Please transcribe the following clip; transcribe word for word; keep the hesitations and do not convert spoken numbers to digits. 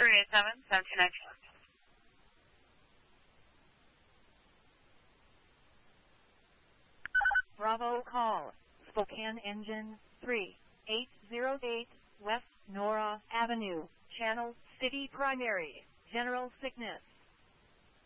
three eight seven, seven two nine two. Bravo call. Spokane Engine three eight zero eight, West Nora Avenue, Channel City Primary, General Sickness.